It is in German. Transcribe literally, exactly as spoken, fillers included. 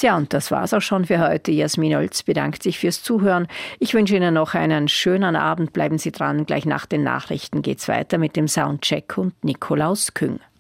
Tja, und das war's auch schon für heute. Jasmin Oelz bedankt sich fürs Zuhören. Ich wünsche Ihnen noch einen schönen Abend. Bleiben Sie dran. Gleich nach den Nachrichten geht's weiter mit dem Soundcheck und Nikolaus Küng.